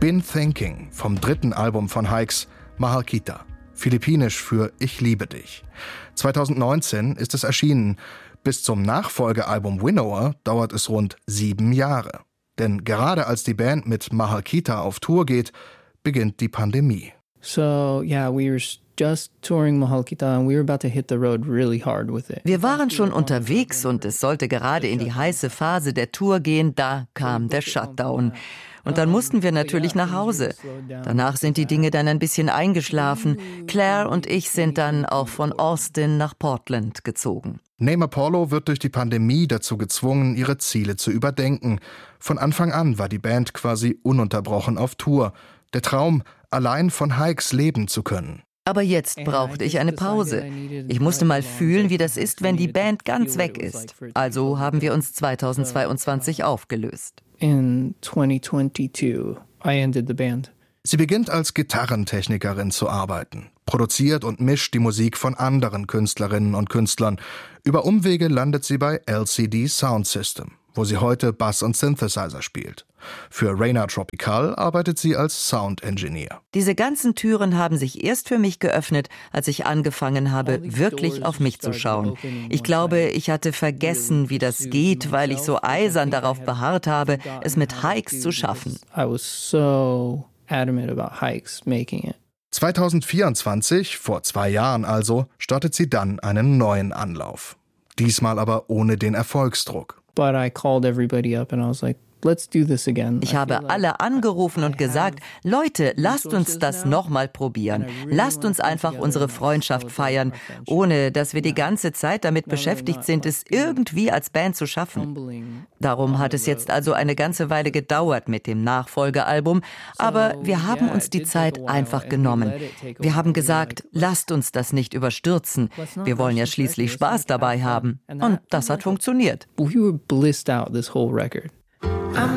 Been Thinking vom 3. Album von Hykes, Mahal Kita, philippinisch für Ich liebe dich. 2019 ist es erschienen. Bis zum Nachfolgealbum Winnower dauert es rund 7 Jahre. Denn gerade als die Band mit Mahal Kita auf Tour geht, beginnt die Pandemie. So, yeah, we were just touring Mahal Kita and we were about to hit the road really hard with it. Wir waren schon unterwegs und es sollte gerade in die heiße Phase der Tour gehen, da kam der Shutdown. Und dann mussten wir natürlich nach Hause. Danach sind die Dinge dann ein bisschen eingeschlafen. Claire und ich sind dann auch von Austin nach Portland gezogen. Name Apollo wird durch die Pandemie dazu gezwungen, ihre Ziele zu überdenken. Von Anfang an war die Band quasi ununterbrochen auf Tour. Der Traum, allein von Hykes leben zu können. Aber jetzt brauchte ich eine Pause. Ich musste mal fühlen, wie das ist, wenn die Band ganz weg ist. Also haben wir uns 2022 aufgelöst. In 2022, I ended the band. Sie beginnt als Gitarrentechnikerin zu arbeiten, produziert und mischt die Musik von anderen Künstlerinnen und Künstlern. Über Umwege landet sie bei LCD Sound System, wo sie heute Bass und Synthesizer spielt. Für Reina Tropical arbeitet sie als Sound Engineer. Diese ganzen Türen haben sich erst für mich geöffnet, als ich angefangen habe, wirklich auf mich zu schauen. Ich glaube, ich hatte vergessen, wie das geht, weil ich so eisern darauf beharrt habe, es mit Hykes zu schaffen. I was so adamant about Hykes making it. 2024, vor 2 Jahren also, startet sie dann einen neuen Anlauf. Diesmal aber ohne den Erfolgsdruck. But I called everybody up and I was like, let's do this again. Ich habe alle angerufen und gesagt, Leute, lasst uns das nochmal probieren. Lasst uns einfach unsere Freundschaft feiern, ohne dass wir die ganze Zeit damit beschäftigt sind, es irgendwie als Band zu schaffen. Darum hat es jetzt also eine ganze Weile gedauert mit dem Nachfolgealbum, aber wir haben uns die Zeit einfach genommen. Wir haben gesagt, lasst uns das nicht überstürzen. Wir wollen ja schließlich Spaß dabei haben. Und das hat funktioniert. We were blissed out this whole record.